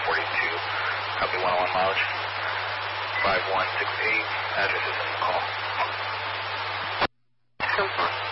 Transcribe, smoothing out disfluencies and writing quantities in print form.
Copy 101 mileage. 5168, address is in the call. Super.